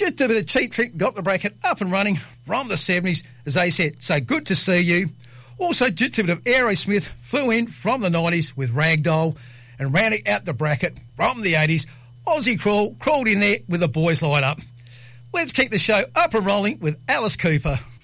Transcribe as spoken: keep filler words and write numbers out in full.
Just a bit of Cheap Trick got the bracket up and running from the seventies, as they said, so good to see you. Also, just a bit of Aerosmith flew in from the nineties with Ragdoll, and rounding out the bracket from the eighties, Aussie Crawl crawled in there with the boys line up. Let's keep the show up and rolling with Alice Cooper.